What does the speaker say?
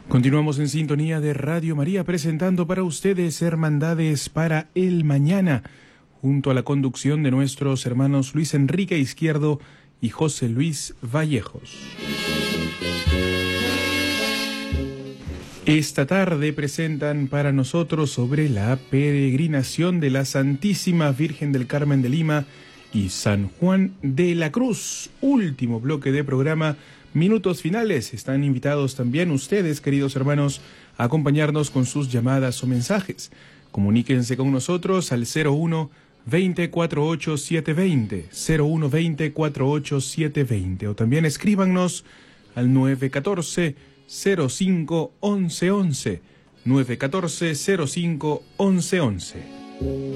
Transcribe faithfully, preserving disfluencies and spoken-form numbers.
Continuamos en sintonía de Radio María, presentando para ustedes Hermandades para el Mañana, junto a la conducción de nuestros hermanos Luis Enrique Izquierdo y José Luis Vallejos. Esta tarde presentan para nosotros sobre la peregrinación de la Santísima Virgen del Carmen de Lima y San Juan de la Cruz. Último bloque de programa, minutos finales. Están invitados también ustedes, queridos hermanos, a acompañarnos con sus llamadas o mensajes. Comuníquense con nosotros al cero uno veinte cuarenta y ocho setecientos veinte, cero uno veinte cuarenta y ocho setecientos veinte, o también escríbanos al nueve uno cuatro cero cinco once once, nueve uno cuatro cero cinco once once.